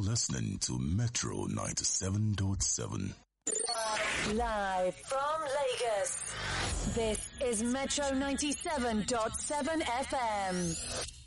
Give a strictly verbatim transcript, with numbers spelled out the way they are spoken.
listening to Metro ninety-seven point seven. Live from Lagos, this is Metro ninety-seven point seven F M.